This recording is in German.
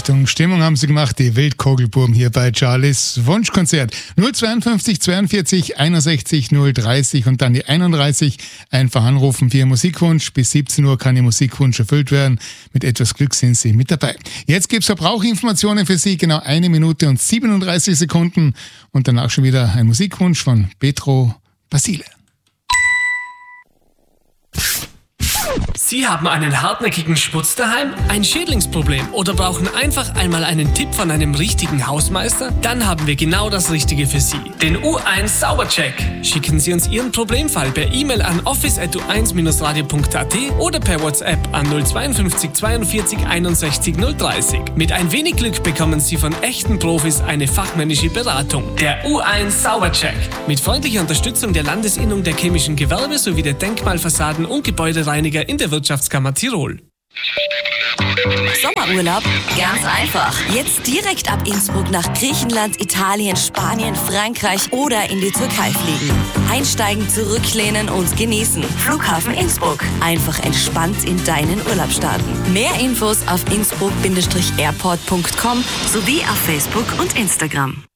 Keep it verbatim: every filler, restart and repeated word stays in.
Richtung Stimmung haben sie gemacht, die Wildkogelbuben hier bei Charlies Wunschkonzert. null zweiundfünfzig zweiundvierzig einundsechzig null dreißig und dann die einunddreißig. Einfach anrufen für Ihren Musikwunsch. Bis siebzehn Uhr kann Ihr Musikwunsch erfüllt werden. Mit etwas Glück sind Sie mit dabei. Jetzt gibt es Verbrauchinformationen für Sie. Genau eine Minute und siebenunddreißig Sekunden. Und danach schon wieder ein Musikwunsch von Petro Basile. Sie haben einen hartnäckigen Sputz daheim, ein Schädlingsproblem oder brauchen einfach einmal einen Tipp von einem richtigen Hausmeister? Dann haben wir genau das Richtige für Sie. Den U eins Saubercheck. Schicken Sie uns Ihren Problemfall per E-Mail an office at u eins radio punkt a t oder per WhatsApp an null zweiundfünfzig zweiundvierzig einundsechzig null dreißig. Mit ein wenig Glück bekommen Sie von echten Profis eine fachmännische Beratung. Der U eins Saubercheck. Mit freundlicher Unterstützung der Landesinnung der chemischen Gewerbe sowie der Denkmalfassaden- und Gebäudereiniger in der Wirtschaftskammer Tirol. Sommerurlaub? Ganz einfach. Jetzt direkt ab Innsbruck nach Griechenland, Italien, Spanien, Frankreich oder in die Türkei fliegen. Einsteigen, zurücklehnen und genießen. Flughafen Innsbruck. Einfach entspannt in deinen Urlaub starten. Mehr Infos auf innsbruck Bindestrich airport punkt com sowie auf Facebook und Instagram.